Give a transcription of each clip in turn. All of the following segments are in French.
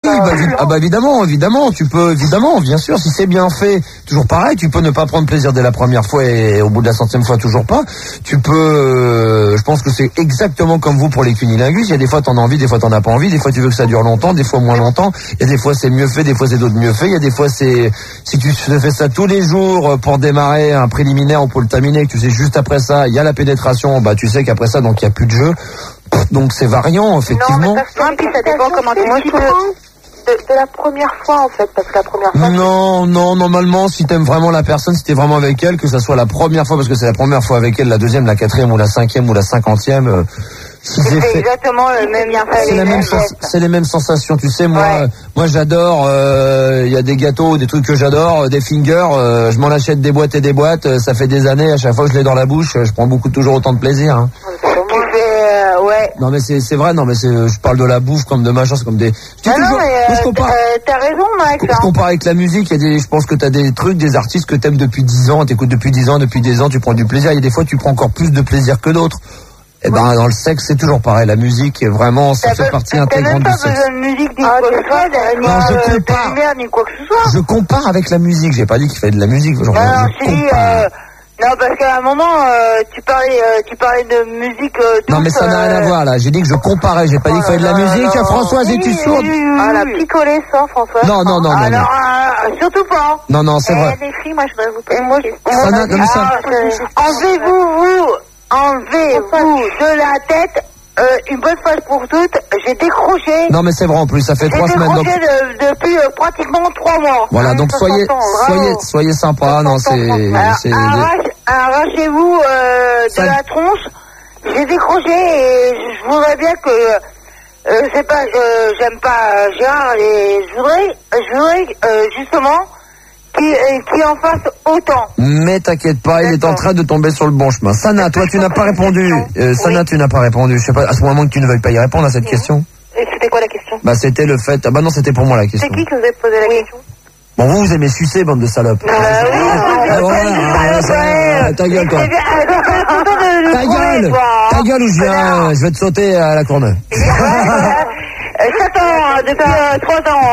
évidemment, tu peux, bien sûr, si c'est bien fait, toujours pareil, tu peux ne pas prendre plaisir dès la première fois et au bout de la 100e fois toujours pas. Tu peux, je pense que c'est exactement comme vous pour les cunilingus. Il y a des fois t'en as envie, des fois t'en as pas envie, des fois tu veux que ça dure longtemps, des fois moins longtemps. Il y a des fois c'est mieux fait, des fois c'est d'autres mieux fait. Il y a des fois c'est, si tu fais ça tous les jours pour démarrer un préliminaire ou pour le terminer, que tu sais juste après ça, il y a la pénétration, bah tu sais qu'après ça donc il y a plus de jeu. Donc c'est variant effectivement. Non, puis ça dépend comment tu de la première fois en fait, parce que la première fois. Non, normalement, si t'aimes vraiment la personne, si t'es vraiment avec elle, que ça soit la première fois, parce que c'est la première fois avec elle, la deuxième, la quatrième ou la 5e ou la 50e, si c'est exactement le même lien. C'est les mêmes sensations, tu sais, moi j'adore, il y a des gâteaux, des trucs que j'adore, des fingers, je m'en achète des boîtes et des boîtes, ça fait des années, à chaque fois que je l'ai dans la bouche, je prends toujours autant de plaisir, hein. Ouais. Non mais c'est vrai, je parle de la bouffe comme de machin, c'est comme des. T'as raison, Max. Je compare avec la musique, je pense que t'as des trucs, des artistes que t'aimes depuis 10 ans, t'écoutes depuis 10 ans, depuis des ans, tu prends du plaisir. Il y a des fois tu prends encore plus de plaisir que d'autres. Et dans le sexe c'est toujours pareil, la musique vraiment ça fait partie intégrante du sexe. T'as même pas besoin de musique ni quoi que ce soit, ni quoi que ce soit. Je compare avec la musique, j'ai pas dit qu'il fallait de la musique. Non, parce qu'à un moment, tu parlais de musique douce. Non, mais ça n'a rien à voir, là. J'ai dit que je comparais, j'ai pas dit qu'il fallait de la musique. Françoise, es-tu sourde? Ah, la picolée, ça, Françoise. Non. Alors, surtout pas. Non, c'est vrai. Les filles, moi, je voudrais vous poser une question. Enlevez-vous de la tête une bonne fois pour toutes, j'ai décroché. Non mais c'est vrai en plus, ça fait 3 semaines. J'ai décroché depuis pratiquement 3 mois. Voilà, donc soyez sympa, non arrachez-vous de la tronche. J'ai décroché et je voudrais bien que j'aime pas Gérard et je voudrais justement qui en fasse autant. Mais t'inquiète pas, il est en train de tomber sur le bon chemin. Sana, toi tu n'as pas répondu. Sana, tu n'as pas répondu. Je sais pas, à ce moment que tu ne veuilles pas y répondre à cette question. Et c'était quoi la question? Bah c'était le fait. Ah bah non, c'était pour moi la question. C'est qui vous avez posé la question? Bon, vous aimez sucer, bande de salopes. Ta gueule, toi. Ta gueule ou je vais te sauter à la corne. 7 ans, depuis 3 ans.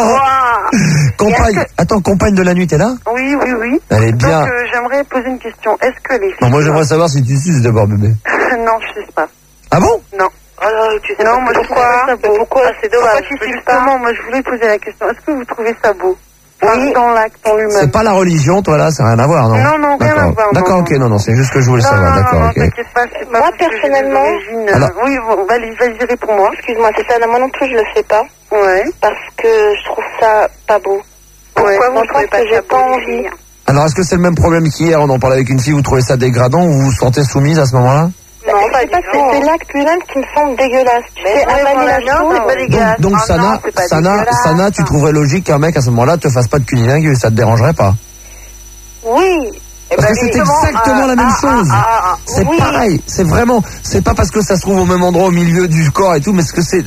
Compagne de la nuit, t'es là? Oui. Elle est bien. Donc, j'aimerais poser une question. Est-ce que les filles... Non, moi j'aimerais savoir si tu suces d'abord, bébé. Non, je suce pas. Ah bon? Non. Tu sais non, moi je trouve ça beau. Pourquoi? C'est dommage. Justement, moi je voulais poser la question. Est-ce que vous trouvez ça beau? Oui. Dans l'acte, en lui-même. C'est pas la religion, toi là, ça n'a rien à voir, non? Non, rien à voir. D'accord, ok, non, c'est juste que je voulais savoir, d'accord, ok. T'inquiète pas, c'est pas moi, personnellement... Oui, vas-y, réponds-moi. Excuse-moi, c'est ça, moi non plus, je le fais pas. Ouais. Parce que je trouve ça pas beau. Pourquoi vous trouvez pas j'ai pas envie? Alors, est-ce que c'est le même problème qu'hier, on en parlait avec une fille, vous trouvez ça dégradant ou vous vous sentez soumise à ce moment-là? Non, c'est l'acte lui-même qui me semble dégueulasse. C'est pas dégueulasse. Donc Sana, tu trouverais logique qu'un mec à ce moment-là te fasse pas de cunilingus, ça te dérangerait pas? Oui. Parce que c'est exactement la même chose. C'est pareil, c'est pas parce que ça se trouve au même endroit au milieu du corps et tout, mais c'est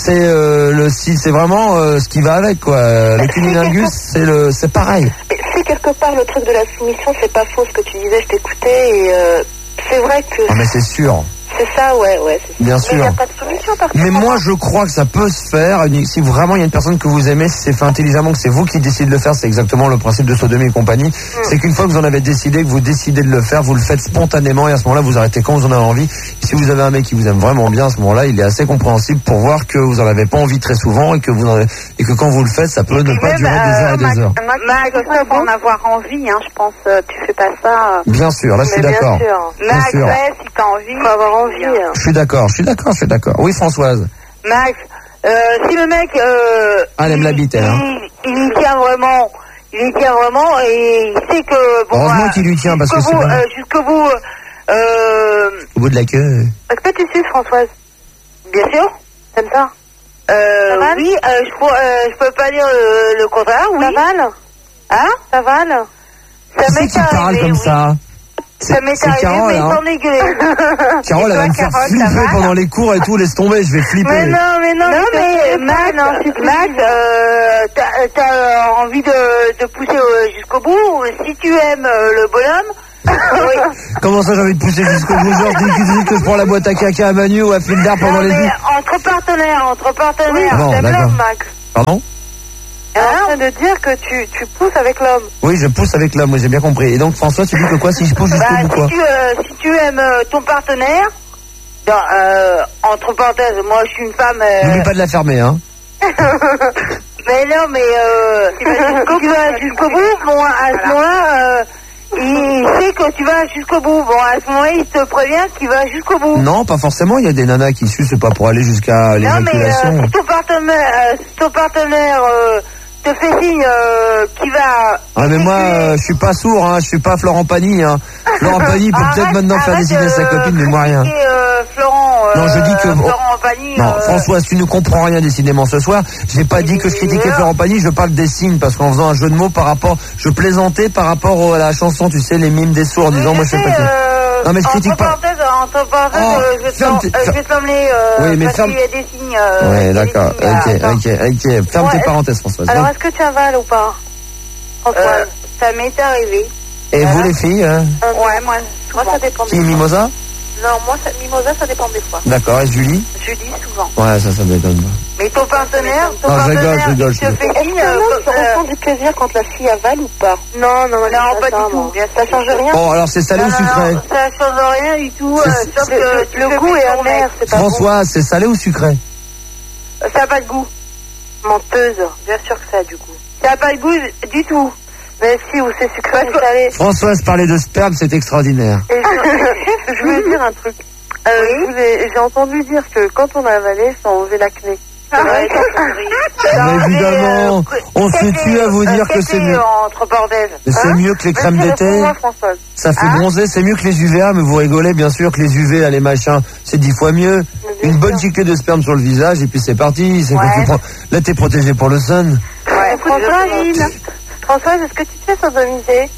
vraiment ce qui va avec quoi. Le cunilingus, c'est pareil. Si quelque part le truc de la soumission, c'est pas faux ce que tu disais, je t'écoutais et c'est vrai que. Ah mais c'est sûr. C'est ça, ouais. Bien sûr. Mais il n'y a pas de solution par contre. Mais moi, je crois que ça peut se faire. Si vraiment il y a une personne que vous aimez, si c'est fait intelligemment, que c'est vous qui décidez de le faire, c'est exactement le principe de Sodomie et compagnie. C'est qu'une fois que vous en avez décidé, que vous décidez de le faire, vous le faites spontanément et à ce moment-là, vous arrêtez quand vous en avez envie. Et si vous avez un mec qui vous aime vraiment bien, à ce moment-là, il est assez compréhensible pour voir que vous en avez pas envie très souvent et que quand vous le faites, ça peut ne pas durer des heures et des heures. Max, pour en avoir envie, je pense, tu fais pas ça. Bien sûr, là je suis d'accord. Max, si t'as envie, faut avoir envie. Je suis d'accord. Oui, Françoise. Max, si le mec... elle aime la bite, elle. Il y tient vraiment et il sait que... Heureusement qu'il lui tient, parce que sinon... Jusqu'au bout... Au bout de la queue. Est-ce que tu suces, Françoise? Bien sûr. T'aimes ça? Oui, je peux pas dire le contraire, oui. Ça vale? Hein? Ça vale? Ça m'est arrivé, parle comme ça. Ça m'est arrivé, Carole, mais sans dégueuler. Carole, elle va me faire flipper pendant les cours et tout, laisse tomber, je vais flipper. Mais non, Max, t'as envie de pousser jusqu'au bout. Si tu aimes le bonhomme... Oui. Comment ça, j'ai envie de pousser jusqu'au bout? Genre, dis que je prends la boîte à caca à Manu ou à Fildar pendant les... Entre partenaires. Bon, t'aimes d'accord. l'homme, Max. Pardon? Elle est en train de dire que tu pousses avec l'homme. Oui, je pousse avec l'homme, oui, j'ai bien compris. Et donc, François, tu dis que quoi, si je pousse jusqu'au bout, quoi? Si tu aimes ton partenaire, entre parenthèses, moi je suis une femme... N'oublie pas de la fermer, hein. Mais non, mais tu vas jusqu'au bout, bon, à ce moment-là, il sait que tu vas jusqu'au bout. Bon, à ce moment-là, il te prévient qu'il va jusqu'au bout. Non, pas forcément. Il y a des nanas qui sucent, c'est pas pour aller jusqu'à l'éjaculation. Non, mais si ton partenaire te fait signe qu'il va... Ah, mais moi, je suis pas sourd, hein. Je suis pas Florent Pagny, hein. Florent Pagny peut peut-être maintenant faire décider à sa copine, mais moi rien. Non, je dis que... Florent Pagny... Non, François, tu ne comprends rien décidément ce soir. J'ai pas dit que je critiquais Florent Pagny, je parle des signes, parce qu'en faisant un jeu de mots par rapport... Je plaisantais par rapport à la chanson, tu sais, les mimes des sourds, en disant, moi je sais pas qui. Non, mais je critique pas. Entre parenthèses, je vais te l'emmener... Oui, mais ferme... Il y a des signes... Oui, d'accord. Ok. Ferme tes parenthèses, François. Alors, est-ce que tu avales ou pas, François? Ça m'est arrivé. Et vous, les filles Ouais, moi ça dépend. Qui, Mimosa? Non, moi, Mimosa, ça dépend des fois. D'accord, et Julie? Julie, souvent. Ouais, ça m'étonne pas. Mais ton partenaire, je rigole. te fait signe... Tu ressens du plaisir quand la fille avale ou pas? Non, pas du tout. Ça change rien. Bon, alors c'est salé ou sucré? Non, ça change rien du tout. Sauf que le goût est amer, c'est pas François, c'est salé ou sucré? Ça n'a pas de goût. Menteuse, bien sûr que ça a du goût. Ça n'a pas de goût du tout. Mais si, ou c'est sucré, c'est salé. Françoise parlait de sperme, c'est extraordinaire. Et je voulais dire un truc. J'ai entendu dire que quand on a avalé, ça enlevait l'acné. Mais évidemment, on se tue à vous dire que c'est mieux. C'est mieux que les crèmes d'été. Ça fait bronzer, c'est mieux que les UVA, mais vous rigolez, bien sûr que les UV, là, les machins, c'est 10 fois mieux. Une bonne giclée de sperme sur le visage, et puis c'est parti. C'est quand tu prends... Là, t'es protégé pour le sun. Françoise, est-ce que tu te fais sodomiser?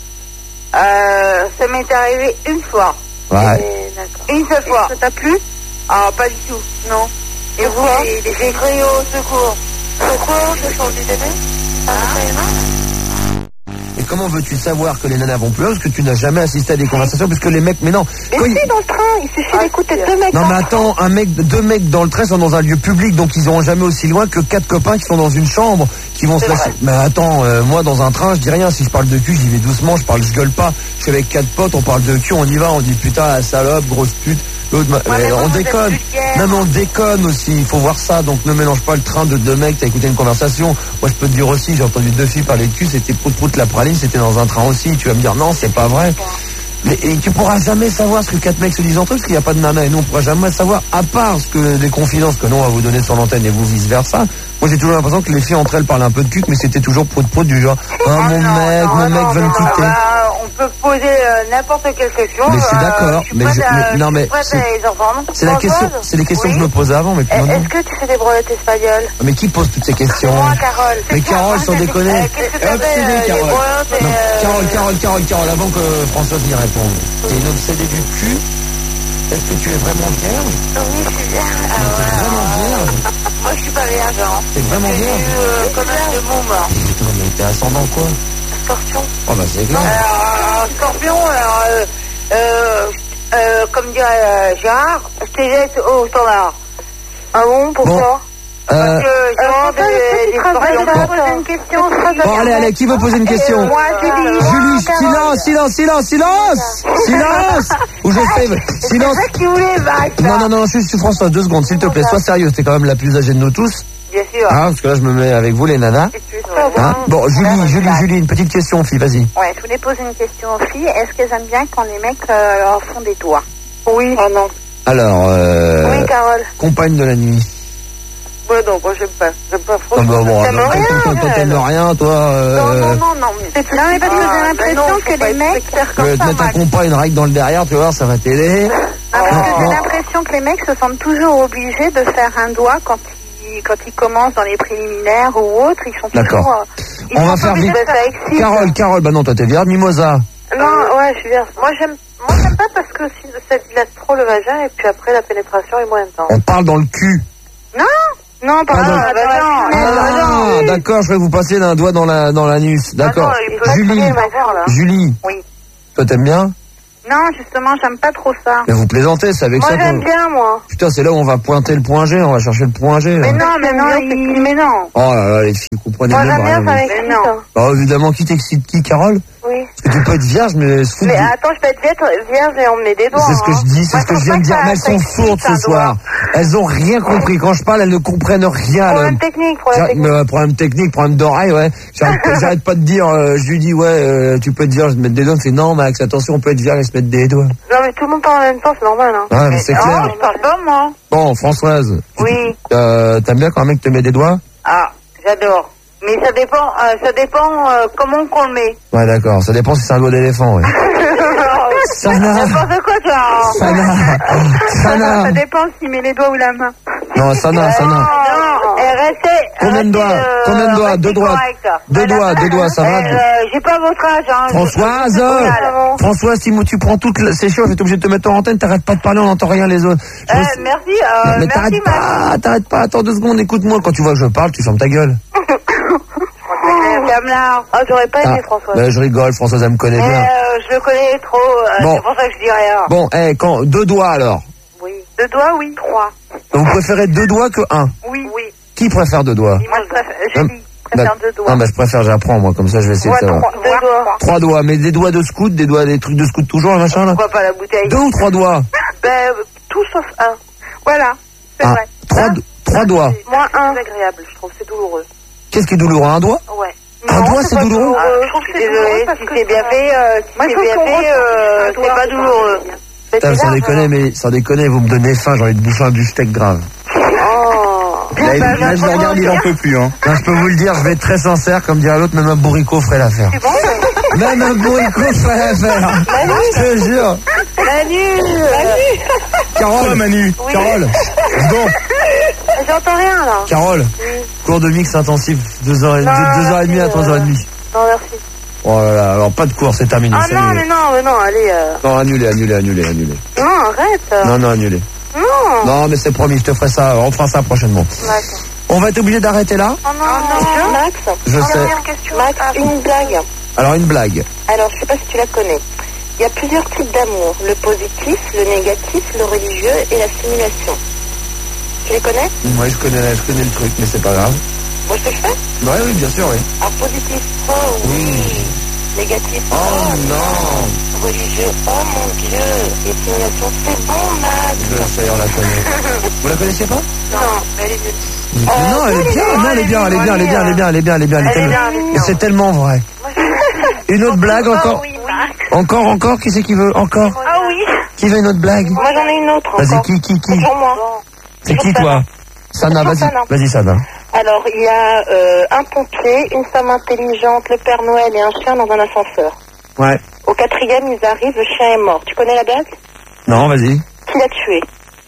Ça m'est arrivé une fois. Ouais. Une seule fois. Ça t'a plu? Ah, pas du tout. Non. Et vous, j'ai crié au secours. Pourquoi je change du bébé? Et comment veux-tu savoir que les nanas vont plus loin? Parce que tu n'as jamais assisté à des conversations, puisque les mecs, mais non. Mais si, dans le train, il suffit d'écouter deux mecs. Non, mais attends, deux mecs dans le train sont dans un lieu public, donc ils iront jamais aussi loin que 4 copains qui sont dans une chambre, qui vont se laisser. Mais attends, moi dans un train, je dis rien. Si je parle de cul, j'y vais doucement, je gueule pas. Je suis avec 4 potes, on parle de cul, on y va, on dit putain, la salope, grosse pute. On déconne. Non, mais on déconne aussi. Il faut voir ça. Donc ne mélange pas le train de deux mecs. T'as écouté une conversation. Moi, je peux te dire aussi, j'ai entendu 2 filles parler de cul. C'était prout la praline. C'était dans un train aussi. Tu vas me dire non, c'est pas vrai. Mais et tu pourras jamais savoir ce que 4 mecs se disent entre eux, parce qu'il n'y a pas de nana. Et nous, on pourra jamais savoir, à part ce que les confidences que nous on va vous donner sur l'antenne et vous vice versa. Moi, j'ai toujours l'impression que les filles entre elles parlent un peu de cul, mais c'était toujours prout du genre. Mon mec veut me quitter. On peut poser n'importe quelle question. Mais je suis d'accord. C'est la question. C'est les questions que je me posais avant, mais plus est-ce que tu fais des brevettes espagnoles? Mais qui pose toutes ces questions? Moi, Carole. Mais Carole, sans déconner. Obsédée, Carole, avant que Françoise y réponde. T'es une obsédée du cul? Est-ce que tu es vraiment vierge? Oui, je suis vierge. T'es vraiment vierge? Moi, je suis pas vierge. T'es vraiment vierge? Comme un de mon mort. Putain, mais t'es ascendant quoi? Scorpion. Oh bah c'est clair. Scorpion, comme dirait Gérard, je te laisse au standard. Ah bon, pourquoi? Parce que j'ai poser une question. Bon, allez, qui veut poser une question? Moi, Julie, silence. Ou je fais silence. C'est ça qui voulait, Non, je suis François, 2 secondes, s'il te plaît, sois sérieux, t'es quand même la plus âgée de nous tous. Bien sûr. Parce que là, je me mets avec vous, les nanas. Bon, Julie, une petite question, fille, vas-y. Ouais, je voulais poser une question aux filles. Est-ce qu'elles aiment bien quand les mecs leur font des doigts? Oui. Oh non. Alors, oui, Carole. Compagne de la nuit. Ouais, non, moi j'aime pas franchement. Toi t'aimes rien, toi. Non, mais parce que j'ai l'impression que les mecs... Mettre ta compagne une règle dans le derrière, tu vas voir, ça va t'aider. Parce que j'ai l'impression que les mecs se sentent toujours obligés de faire un doigt quand ils commencent dans les préliminaires ou autres, ils sont toujours... On va faire vite. Carole, bah non, toi t'es vierge, Mimosa. Non, ouais, je suis vierge. Moi j'aime pas parce que ça dilate trop le vagin et puis après la pénétration est moins intense. On parle dans le cul. Non, pardon. D'accord, je vais vous passer d'un doigt dans l'anus. D'accord. Julie. Oui. Toi t'aimes bien? Non, justement, j'aime pas trop ça. Mais vous plaisantez, c'est avec Moi, ça qu'on... j'aime bien, moi. Putain, c'est là où on va pointer le point G, on va chercher le point G. Mais non, mais non. Oh là là, les filles, vous comprenez Moi, même j'aime bien, ça rien. m'excite. Oh, évidemment, qui t'excite qui, Carole? Oui. Parce que tu peux être vierge, mais se foutre Mais de- attends, je peux être vierge et on me met des doigts. C'est ce que je dis, c'est Moi, ce que je pense viens de pas dire, que mais elles ça sont excite, sourdes un ce soir. Elles ont rien compris. Quand je parle, elles ne comprennent rien. Problème technique, problème technique. Problème technique, problème d'oreille, ouais. J'arrête pas de dire, je lui dis, ouais, tu peux être vierge, mettre des doigts. Elle fait, non, Max, attention, on peut être vierge et se mettre des doigts. Non, mais tout le monde parle en même temps, c'est normal, hein. Ouais, mais c'est clair. Oh, je parle pas, moi. Bon, Françoise. Oui. T'aimes bien quand un mec te met des doigts? Ah, j'adore. Mais ça dépend comment qu'on le met. Ouais, d'accord. Ça dépend si c'est un doigt d'éléphant, ouais. Sana. N'importe quoi, tu vois. Sana. Ça dépend s'il met les doigts ou la main. Non, Sana. Non, restez. Combien de doigts? Combien de doigts? restez Deux doigts. correct. Deux doigts, ça va? J'ai pas votre âge, hein. Françoise, si tu prends toutes ces choses, je vais obligé de te mettre en antenne, t'arrêtes pas de parler, on n'entend rien les autres. Merci, mais t'arrêtes pas, attends 2 secondes, écoute-moi, quand tu vois que je parle, tu fermes ta gueule. Camelard. Oh, j'aurais pas aimé Françoise. Ben, je rigole, Françoise, elle me connaît bien. Je le connais trop, Bon. c'est pour ça que je dis rien. Bon, quand 2 doigts alors. Oui. 2 doigts, oui. 3. Donc, vous préférez 2 doigts que 1? Oui. Qui préfère 2 doigts? Moi, je préfère 2 doigts. Non, ben, je préfère, j'apprends, moi, comme ça, je vais essayer de savoir. 2 doigts. 3 doigts, mais des doigts de scout, des trucs de scout toujours, le machin, là? Pourquoi pas la bouteille? 2 ou 3 doigts? Ben, tout sauf 1. Voilà, c'est vrai. 3 doigts. Moi, 1. C'est agréable, je trouve, c'est douloureux. Qu'est-ce qui est douloureux? Un doigt? Ouais. Un doigt, c'est douloureux? Je trouve que c'est désolé, si c'est bien fait, c'est pas douloureux. Putain, sans déconner, vous me donnez faim, j'ai envie de bouffer un beefsteak grave. Là, je le regarde, il en peut plus, hein. Non, je peux vous le dire, je vais être très sincère, comme dirait l'autre, même un bourricot ferait l'affaire. C'est bon, Même un bourricot ferait l'affaire. Je te jure. Manu. Carole, Manu. Oui. Carole. Bon. J'entends rien, là. Carole. Cours de mix intensif, 2h30 à 3h30. Non, merci. Oh là là, alors pas de cours, c'est terminé. Ah non, mais non, allez. Non, annulé. Non, arrête. Non, annulé. Non. Non, mais c'est promis, je te ferai ça, on fera ça prochainement. D'accord. On va être obligé d'arrêter là? Oh non, Max. Je sais. Max, une blague. Alors, une blague. Alors, je sais pas si tu la connais. Il y a plusieurs types d'amour. Le positif, le négatif, le religieux et la simulation. Tu les connais? Moi, je connais le truc, mais c'est pas grave. Moi, je te le fais? Oui, bien sûr, oui. Alors, positif, oh oui. Négatif, Oh non. religieux, oh mon Dieu. Et simulation, c'est bon, Max. Ça y est, on la connaît. Vous la connaissiez pas? Non, mais elle est nulle. Non, elle est bien, elle est bien. Et c'est tellement vrai. Une autre blague encore? Oui, Max. Encore, qui c'est qui veut? Encore? Ah oui. Qui veut une autre blague? Moi, j'en ai une autre. Vas-y, encore. qui? Pour moi. C'est qui, toi? Sana, vas-y, Sana. Alors, il y a un pompier, une femme intelligente, le Père Noël et un chien dans un ascenseur. Ouais. Au 4e, ils arrivent, le chien est mort. Tu connais la blague? Non, vas-y. Qui l'a tué?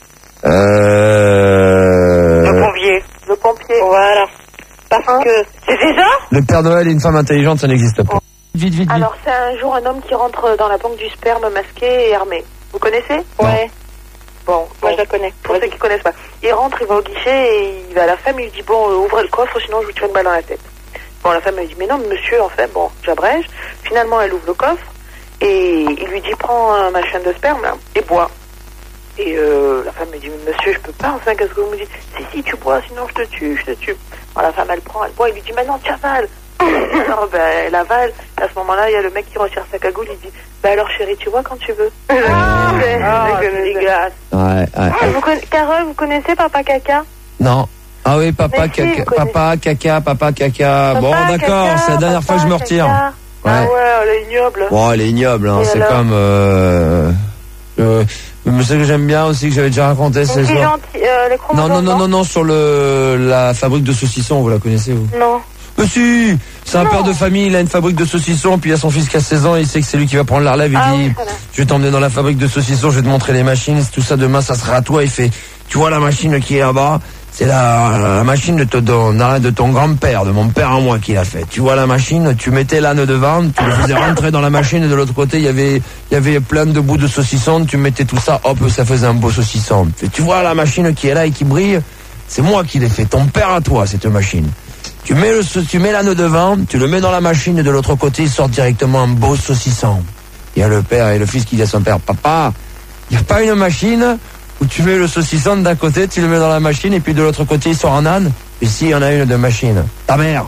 Le pompier. Voilà. Parce que... C'est déjà? Le Père Noël et une femme intelligente, ça n'existe pas. Vite. Alors, c'est un jour un homme qui rentre dans la banque du sperme masqué et armé. Vous connaissez? Ouais. Bon, Moi, je la connais. pour ceux qui connaissent pas. Il rentre, il va au guichet et il va à la femme, il lui dit, bon, ouvrez le coffre, sinon je vous tire une balle dans la tête. Bon, la femme, elle dit, mais non, monsieur, en fait, bon, j'abrège. Finalement, elle ouvre le coffre et il lui dit, prends un machin de sperme, là, et bois. Et la femme me dit, mais monsieur, je peux pas, enfin, qu'est-ce que vous me dites? Si, tu bois, sinon je te tue. Alors, la femme, elle prend, elle boit, il lui dit, mais non, tu avales. Alors, elle avale. À ce moment-là, il y a le mec qui retire sa cagoule, il dit, alors chérie, tu vois quand tu veux. C'est dégueulasse. Ouais. Carole, vous connaissez Papa Caca? Non. Ah oui, papa, Mais si, caca, papa, caca. Bon, Papa, d'accord, caca, c'est la dernière fois que je me retire. caca. Ouais. Ah ouais, elle est ignoble. Bon, elle est ignoble, hein. Et C'est alors comme... mais ce que j'aime bien aussi, que j'avais déjà raconté, c'est Qui genre... gentil, les chromosomes, Non, sur la fabrique de saucissons, vous la connaissez, vous? Non. Mais si, c'est un père de famille, il a une fabrique de saucissons, puis il y a son fils qui a 16 ans, il sait que c'est lui qui va prendre la relève, il dit, oui, voilà. je vais t'emmener dans la fabrique de saucissons, je vais te montrer les machines, tout ça demain, ça sera à toi. Il fait, tu vois la machine qui est là-bas, c'est la machine de ton grand-père, de mon père à moi qui l'a fait. Tu vois la machine, tu mettais l'âne devant, tu le faisais rentrer dans la machine, et de l'autre côté, il y avait plein de bouts de saucisson, tu mettais tout ça, hop, ça faisait un beau saucisson. Et tu vois la machine qui est là et qui brille, c'est moi qui l'ai fait, ton père à toi, cette machine. Tu mets l'âne devant, tu le mets dans la machine et de l'autre côté, il sort directement un beau saucisson. Il y a le père et le fils qui disent à son père, papa, il n'y a pas une machine où tu mets le saucisson d'un côté, tu le mets dans la machine, et puis de l'autre côté, il sort un âne. Ici, il y en a une de machine. Ta mère.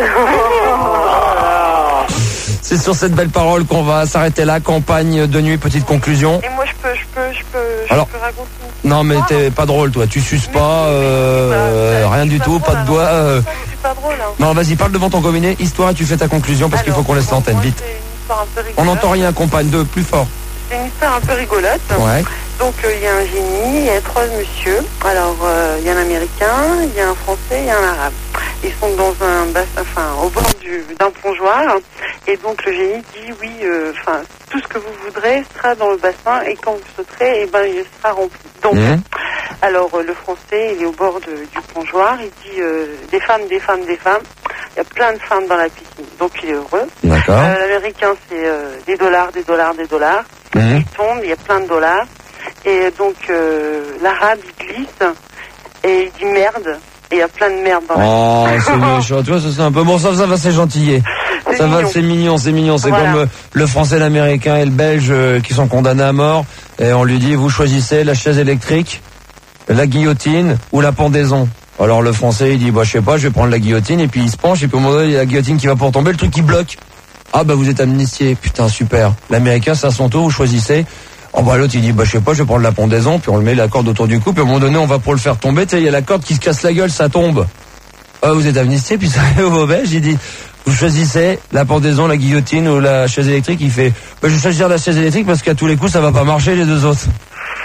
C'est sur cette belle parole qu'on va s'arrêter là. Campagne de nuit, petite conclusion. Et moi, je peux raconter. Non, mais t'es pas drôle, toi. Tu suces pas, rien du tout, pas de doigts. Je suis pas drôle. Hein. Non, vas-y, parle devant ton combiné. Histoire, et tu fais ta conclusion parce qu'il faut qu'on laisse l'antenne, vite. On n'entend rien, compagne. Deux, plus fort. C'est une histoire un peu rigolote. Ouais. Donc, il y a un génie, il y a 3 messieurs. Alors, il y a un Américain, il y a un Français, il y a un Arabe. Ils sont dans un bassin, au bord d'un plongeoir. Et donc, le génie dit, oui, tout ce que vous voudrez sera dans le bassin. Et quand vous sauterez, il sera rempli. Donc, alors, le Français, il est au bord du plongeoir. Il dit, des femmes, des femmes, des femmes. Il y a plein de femmes dans la piscine. Donc, il est heureux. D'accord. L'Américain, c'est des dollars, des dollars, des dollars. Il tombe, il y a plein de dollars. Et donc, l'arabe, il glisse et il dit merde. Et il y a plein de merde dans la c'est méchant. Tu vois, ça c'est un peu bon. Ça va, c'est gentillé. Ça va, c'est mignon, c'est mignon. C'est voilà. Comme le français, l'américain et le belge qui sont condamnés à mort. Et on lui dit, vous choisissez la chaise électrique, la guillotine ou la pendaison. Alors le français, il dit, je sais pas, je vais prendre la guillotine. Et puis il se penche et puis au moment donné, il y a la guillotine qui va pour tomber, le truc qui bloque. Ah vous êtes amnistié. Putain, super. L'américain, c'est à son tour, vous choisissez. L'autre il dit je sais pas, je vais prendre la pendaison, puis on le met la corde autour du cou, puis à un moment donné on va pour le faire tomber, tu sais, il y a la corde qui se casse la gueule, ça tombe. Vous êtes amnistié, puis ça arrive au belge, il dit vous choisissez la pendaison, la guillotine ou la chaise électrique, il fait je vais choisir la chaise électrique parce qu'à tous les coups ça va pas marcher les deux autres.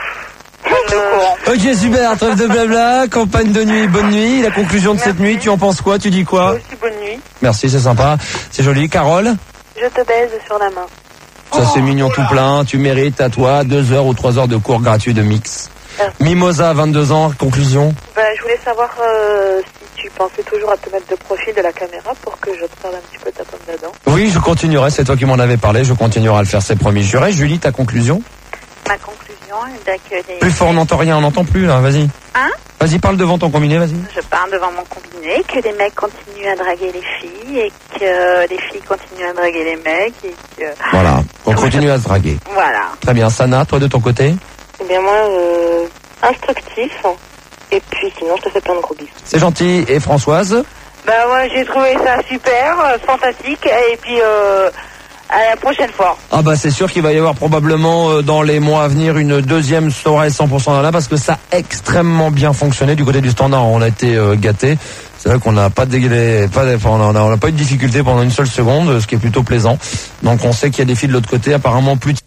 Ok, super, trêve de blabla, campagne de nuit, bonne nuit, la conclusion de cette nuit, tu en penses quoi, tu dis quoi? Moi aussi, bonne nuit. Merci, c'est sympa, c'est joli. Carole? Je te baise sur la main. Ça c'est mignon tout plein, tu mérites à toi 2 heures ou 3 heures de cours gratuits de mix. Mimosa, 22 ans, conclusion. Je voulais savoir si tu pensais toujours à te mettre de profil de la caméra pour que j'observe un petit peu ta pomme d'Adam. Oui, je continuerai, c'est toi qui m'en avais parlé, je continuerai à le faire, c'est promis. Juré. Julie, ta conclusion? Ma conclusion est que Plus fort, on n'entend rien, on n'entend plus là, vas-y. Hein? Vas-y, parle devant ton combiné, vas-y. Je parle devant mon combiné, que les mecs continuent à draguer les filles et que les filles continuent à draguer les mecs et que... Voilà, on continue à se draguer. Voilà. Très bien, Sana, toi de ton côté? Eh bien moi, instructif, et puis sinon je te fais plein de gros bisous. C'est gentil, et Françoise? Moi j'ai trouvé ça super, fantastique, et puis à la prochaine fois. C'est sûr qu'il va y avoir probablement dans les mois à venir une deuxième soirée 100% là parce que ça a extrêmement bien fonctionné du côté du standard. On a été gâtés. C'est vrai qu'on n'a pas on n'a pas eu de difficulté pendant une seule seconde, ce qui est plutôt plaisant. Donc on sait qu'il y a des filles de l'autre côté, apparemment plus.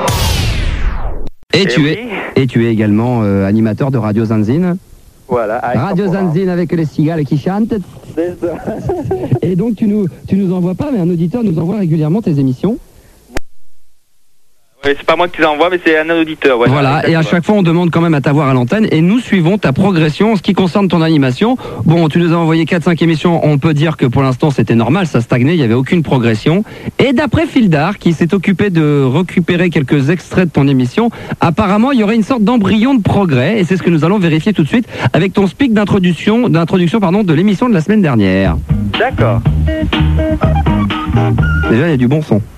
Et tu es également animateur de Radio Zanzine. Voilà. Radio Zanzine avec les cigales qui chantent. C'est ça. Et donc tu nous envoies pas, mais un auditeur nous envoie régulièrement tes émissions. Oui, c'est pas moi qui les envoie, mais c'est un auditeur. Ouais, voilà, et à chaque fois on demande quand même à t'avoir à l'antenne et nous suivons ta progression en ce qui concerne ton animation. Bon, tu nous as envoyé 4-5 émissions, on peut dire que pour l'instant c'était normal, ça stagnait, il n'y avait aucune progression. Et d'après Fildar, qui s'est occupé de récupérer quelques extraits de ton émission, apparemment il y aurait une sorte d'embryon de progrès et c'est ce que nous allons vérifier tout de suite avec ton speak d'introduction de l'émission de la semaine dernière. D'accord. Déjà il y a du bon son.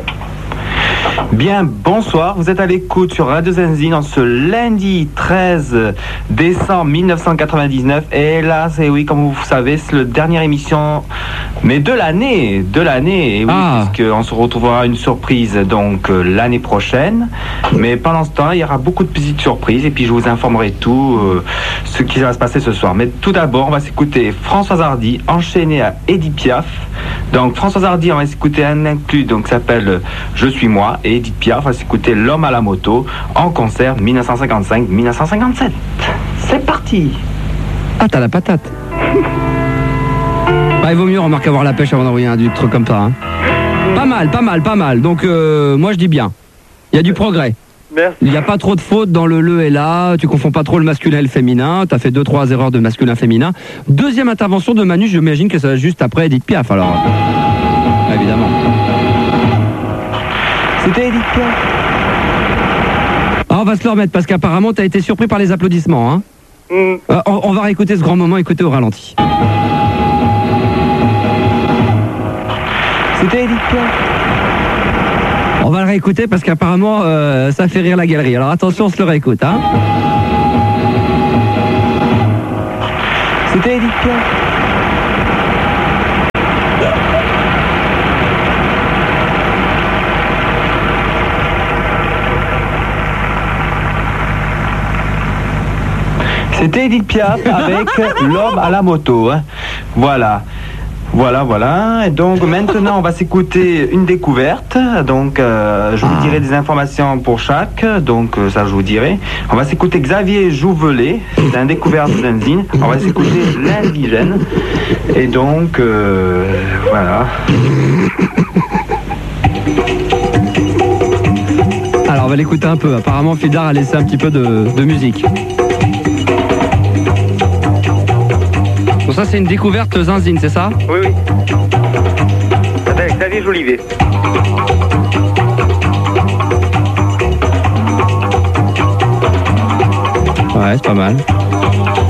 Bien, bonsoir, vous êtes à l'écoute sur Radio Zanzine en ce lundi 13 décembre 1999 et là, c'est oui, comme vous savez, c'est la dernière émission, mais de l'année, et oui, puisqu'on se retrouvera une surprise donc l'année prochaine, mais pendant ce temps, il y aura beaucoup de petites surprises et puis je vous informerai tout ce qui va se passer ce soir. Mais tout d'abord, on va s'écouter Françoise Hardy enchaînée à Edith Piaf. Donc Françoise Hardy, on va s'écouter un inclus donc qui s'appelle Je suis moi et Edith Piaf va s'écouter L'homme à la moto en concert 1955-1957. C'est parti. Ah, t'as la patate. Il vaut mieux remarquer avoir la pêche avant d'envoyer un truc comme ça. Hein. Pas mal. Donc moi je dis bien. Il y a du progrès. Merci. Il n'y a pas trop de fautes dans le et là, tu confonds pas trop le masculin et le féminin, tu as fait 2-3 erreurs de masculin-féminin. Deuxième intervention de Manu, j'imagine que ça va juste après Edith Piaf alors. Évidemment. C'était Edith Piaf. On va se le remettre parce qu'apparemment tu as été surpris par les applaudissements. Hein. On va réécouter ce grand moment, écouter au ralenti. C'était Edith Piaf. On va réécouter parce qu'apparemment ça fait rire la galerie. Alors attention, on se le réécoute. Hein. C'était Edith Piaf. C'était Edith Piaf avec L'homme à la moto. Hein. Voilà. Et donc maintenant on va s'écouter une découverte. Donc je vous dirai des informations pour chaque. Donc ça je vous dirai. On va s'écouter Xavier Jouvelet. C'est un découverte de Zenzine. On va s'écouter L'Indigène. Et donc voilà. Alors on va l'écouter un peu. Apparemment Fildar a laissé un petit peu de musique. Bon, ça c'est une découverte Zenzine, c'est ça? Oui. Ça s'appelle Xavier Jolivet. Ouais, c'est pas mal.